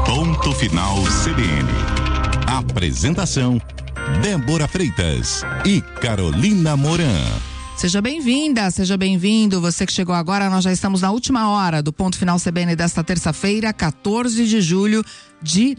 Ponto Final CBN. Apresentação: Débora Freitas e Carolina Moran. Seja bem-vinda, seja bem-vindo. Você que chegou agora, nós já estamos na última hora do Ponto Final CBN desta terça-feira, 14 de julho de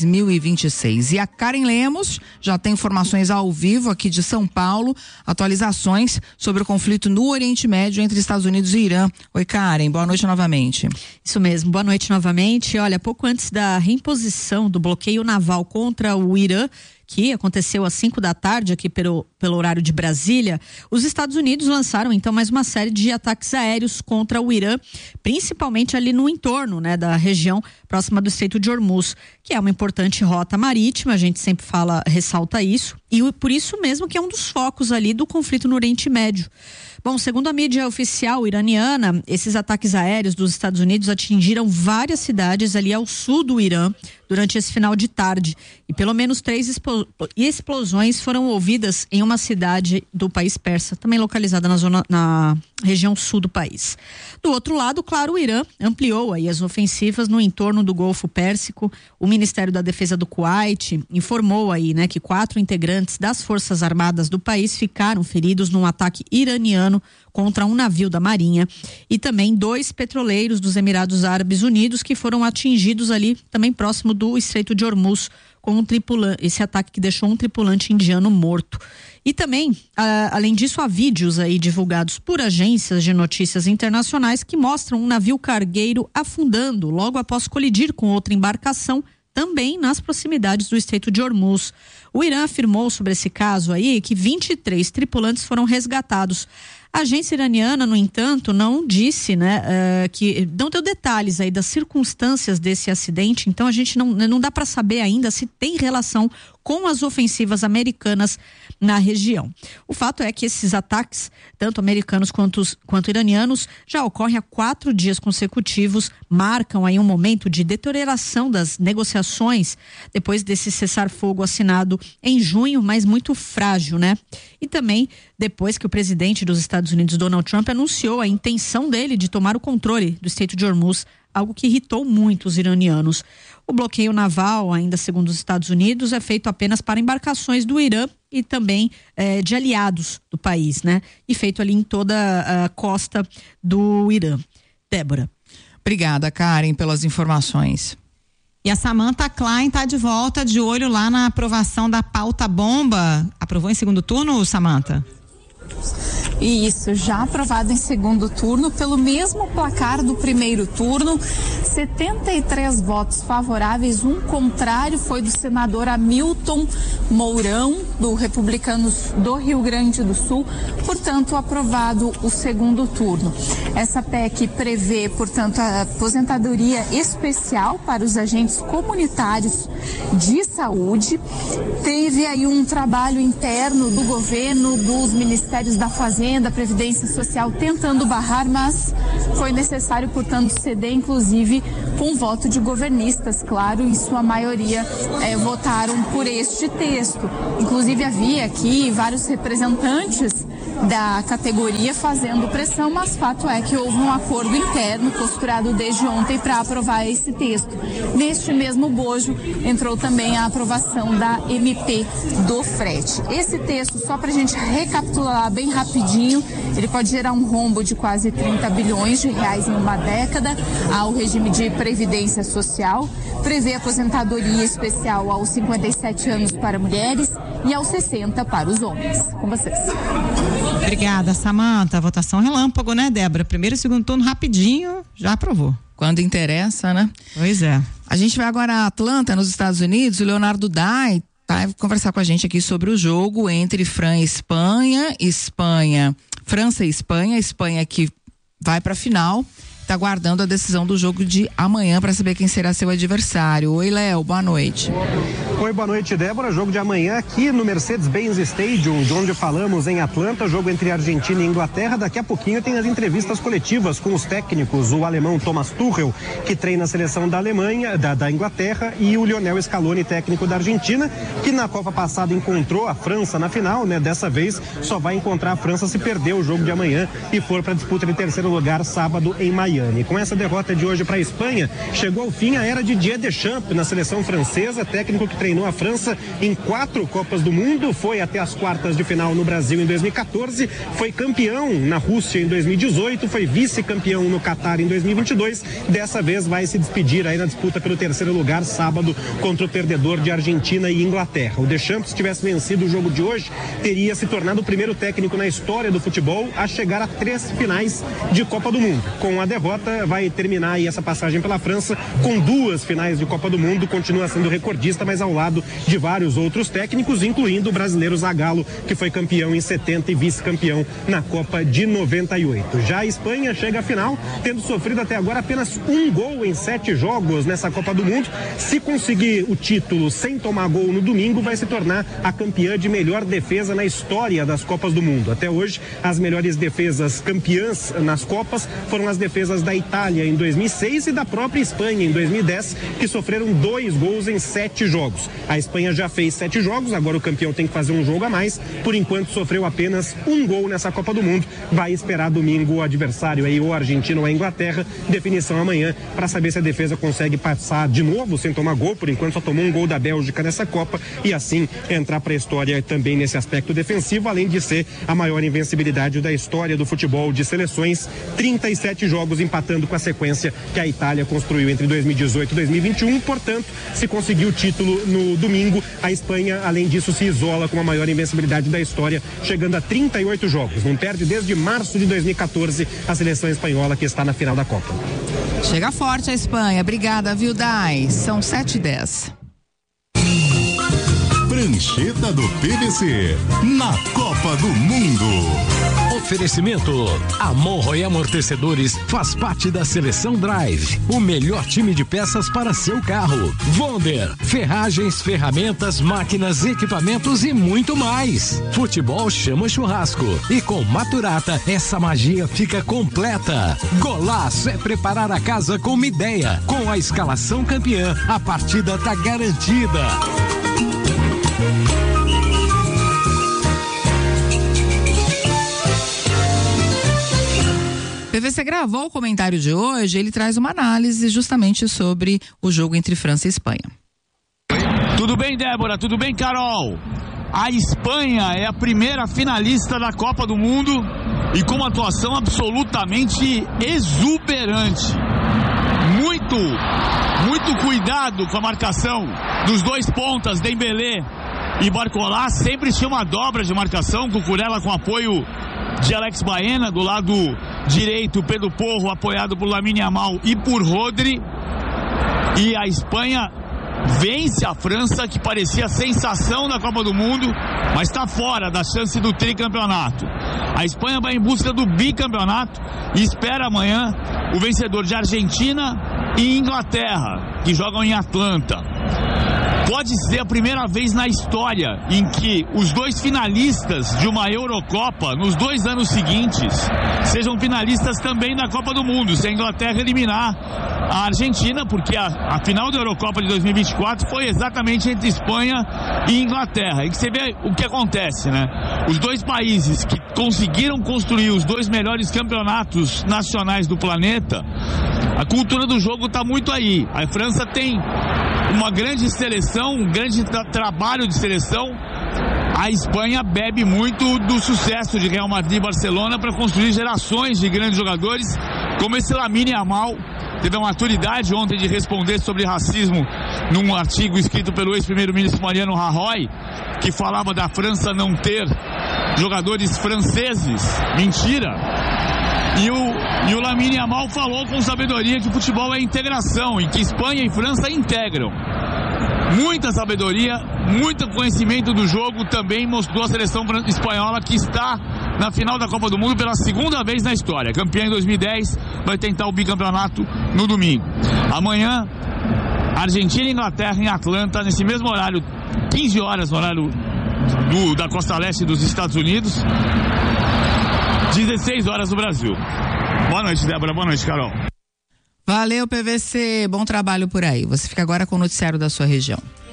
2026. E a Karen Lemos já tem informações ao vivo aqui de São Paulo, atualizações sobre o conflito no Oriente Médio entre Estados Unidos e Irã. Oi, Karen, boa noite novamente. Isso mesmo, boa noite novamente. Olha, pouco antes da reimposição do bloqueio naval contra o Irã, que aconteceu às 5 da tarde aqui pelo horário de Brasília, os Estados Unidos lançaram então mais uma série de ataques aéreos contra o Irã, principalmente ali no entorno, né, da região próxima do Estreito de Hormuz, que é uma importante rota marítima, a gente sempre ressalta isso, e por isso mesmo que é um dos focos ali do conflito no Oriente Médio. Bom, segundo a mídia oficial iraniana, esses ataques aéreos dos Estados Unidos atingiram várias cidades ali ao sul do Irã durante esse final de tarde. E pelo menos 3 explosões foram ouvidas em uma cidade do país persa, também localizada na região sul do país. Do outro lado, claro, o Irã ampliou aí as ofensivas no entorno do Golfo Pérsico. O Ministério da Defesa do Kuwait informou aí, né, que 4 integrantes das Forças Armadas do país ficaram feridos num ataque iraniano contra um navio da Marinha, e também 2 petroleiros dos Emirados Árabes Unidos que foram atingidos ali também próximo do Estreito de Hormuz, com um tripulante, esse ataque que deixou um tripulante indiano morto. E também, além disso, há vídeos aí divulgados por agências de notícias internacionais que mostram um navio cargueiro afundando logo após colidir com outra embarcação também nas proximidades do Estreito de Hormuz. O Irã afirmou sobre esse caso aí que 23 tripulantes foram resgatados. A agência iraniana, no entanto, não disse, né, que não deu detalhes aí das circunstâncias desse acidente, então a gente não dá para saber ainda se tem relação com as ofensivas americanas na região. O fato é que esses ataques, tanto americanos quanto iranianos, já ocorrem há 4 dias consecutivos, marcam aí um momento de deterioração das negociações depois desse cessar-fogo assinado em junho, mas muito frágil, né? E também depois que o presidente dos Estados Unidos, Donald Trump, anunciou a intenção dele de tomar o controle do Estreito de Hormuz, algo que irritou muito os iranianos. O bloqueio naval, ainda segundo os Estados Unidos, é feito apenas para embarcações do Irã e também de aliados do país, né? E feito ali em toda a costa do Irã. Débora. Obrigada, Karen, pelas informações. E a Samantha Klein está de volta, de olho lá na aprovação da pauta bomba. Aprovou em segundo turno, Samantha? Isso, já aprovado em segundo turno pelo mesmo placar do primeiro turno, 73 votos favoráveis, um contrário foi do senador Hamilton Mourão, do Republicanos do Rio Grande do Sul, portanto aprovado o segundo turno. Essa PEC prevê, portanto, a aposentadoria especial para os agentes comunitários de saúde. Teve aí um trabalho interno do governo, dos ministérios da Fazenda, Previdência Social, tentando barrar, mas foi necessário, portanto, ceder, inclusive com voto de governistas, claro, em sua maioria votaram por este texto. Inclusive havia aqui vários representantes da categoria fazendo pressão, mas fato é que houve um acordo interno costurado desde ontem para aprovar esse texto. Neste mesmo bojo entrou também a aprovação da MP do frete. Esse texto, só para a gente recapitular bem rapidinho, ele pode gerar um rombo de quase 30 bilhões de reais em uma década ao regime de previdência social, prevê aposentadoria especial aos 57 anos para mulheres e aos 60 para os homens. Com vocês. Obrigada, Samantha. Votação relâmpago, né, Débora? Primeiro e segundo turno rapidinho, já aprovou. Quando interessa, né? Pois é. A gente vai agora a Atlanta, nos Estados Unidos. O Leonardo Dai vai conversar com a gente aqui sobre o jogo entre França e Espanha. Espanha que vai para a final, está aguardando a decisão do jogo de amanhã para saber quem será seu adversário. Oi, Léo, boa noite. Oi, boa noite, Débora. Jogo de amanhã aqui no Mercedes-Benz Stadium, de onde falamos em Atlanta, jogo entre Argentina e Inglaterra. Daqui a pouquinho tem as entrevistas coletivas com os técnicos, o alemão Thomas Tuchel, que treina a seleção da Alemanha, da Inglaterra, e o Lionel Scaloni, técnico da Argentina, que na Copa passada encontrou a França na final, né? Dessa vez só vai encontrar a França se perder o jogo de amanhã e for para a disputa de terceiro lugar sábado em Miami. Com essa derrota de hoje para a Espanha, chegou ao fim a era de Didier Deschamps na seleção francesa, técnico que treinou a França em 4 Copas do Mundo, foi até as quartas de final no Brasil em 2014, foi campeão na Rússia em 2018, foi vice-campeão no Catar em 2022, dessa vez vai se despedir aí na disputa pelo terceiro lugar sábado contra o perdedor de Argentina e Inglaterra. O Deschamps, se tivesse vencido o jogo de hoje, teria se tornado o primeiro técnico na história do futebol a chegar a 3 finais de Copa do Mundo. Com a derrota, vai terminar aí essa passagem pela França com 2 finais de Copa do Mundo, continua sendo recordista, mas ao lado de vários outros técnicos, incluindo o brasileiro Zagallo, que foi campeão em 70 e vice-campeão na Copa de 98. Já a Espanha chega à final, tendo sofrido até agora apenas 1 gol em 7 jogos nessa Copa do Mundo. Se conseguir o título sem tomar gol no domingo, vai se tornar a campeã de melhor defesa na história das Copas do Mundo. Até hoje, as melhores defesas campeãs nas Copas foram as defesas da Itália em 2006 e da própria Espanha em 2010, que sofreram 2 gols em 7 jogos. A Espanha já fez 7 jogos, agora o campeão tem que fazer um jogo a mais. Por enquanto sofreu apenas 1 gol nessa Copa do Mundo. Vai esperar domingo o adversário aí, ou a Argentina ou a Inglaterra. Definição amanhã para saber se a defesa consegue passar de novo sem tomar gol. Por enquanto só tomou 1 gol da Bélgica nessa Copa e assim entrar para a história também nesse aspecto defensivo, além de ser a maior invencibilidade da história do futebol de seleções. 37 jogos empatando com a sequência que a Itália construiu entre 2018 e 2021. Portanto, se conseguir o título no domingo, a Espanha, além disso, se isola com a maior invencibilidade da história, chegando a 38 jogos. Não perde desde março de 2014 a seleção espanhola, que está na final da Copa. Chega forte a Espanha. Obrigada, viu, Dai? São 7h10. Prancheta do PVC, na Copa do Mundo. Oferecimento: Amorro e Amortecedores faz parte da Seleção Drive, o melhor time de peças para seu carro. Wonder, ferragens, ferramentas, máquinas, equipamentos e muito mais. Futebol chama churrasco e com Maturata essa magia fica completa. Golaço é preparar a casa com uma ideia. Com a escalação campeã, a partida tá garantida. PVC gravou o comentário de hoje, ele traz uma análise justamente sobre o jogo entre França e Espanha. Tudo bem, Débora? Tudo bem, Carol? A Espanha é a primeira finalista da Copa do Mundo e com uma atuação absolutamente exuberante. Muito cuidado com a marcação dos 2 pontas, Dembélé e Barcola. Sempre tinha uma dobra de marcação, Cucurella com apoio de Alex Baena, do lado direito Pedro Porro apoiado por Lamine Yamal e por Rodri, e a Espanha vence a França, que parecia a sensação da Copa do Mundo, mas está fora da chance do tricampeonato. A Espanha vai em busca do bicampeonato e espera amanhã o vencedor de Argentina e Inglaterra, que jogam em Atlanta. Pode ser a primeira vez na história em que os 2 finalistas de uma Eurocopa, nos 2 anos seguintes, sejam finalistas também da Copa do Mundo, se a Inglaterra eliminar a Argentina, porque a final da Eurocopa de 2024 foi exatamente entre Espanha e Inglaterra. E que você vê o que acontece, né? Os 2 países que conseguiram construir os 2 melhores campeonatos nacionais do planeta, a cultura do jogo está muito aí. A França tem uma grande seleção, um grande trabalho de seleção. A Espanha bebe muito do sucesso de Real Madrid e Barcelona para construir gerações de grandes jogadores, como esse Lamine Yamal. Teve a maturidade ontem de responder sobre racismo num artigo escrito pelo ex-primeiro-ministro Mariano Rajoy, que falava da França não ter jogadores franceses. Mentira! E o Lamine Yamal falou com sabedoria que o futebol é integração e que Espanha e França integram. Muita sabedoria, muito conhecimento do jogo também mostrou a seleção espanhola, que está na final da Copa do Mundo pela 2ª vez na história. Campeã em 2010, vai tentar o bicampeonato no domingo. Amanhã, Argentina e Inglaterra em Atlanta, nesse mesmo horário, 15 horas, no horário da costa leste dos Estados Unidos, 16 horas no Brasil. Boa noite, Débora. Boa noite, Carol. Valeu, PVC. Bom trabalho por aí. Você fica agora com o noticiário da sua região.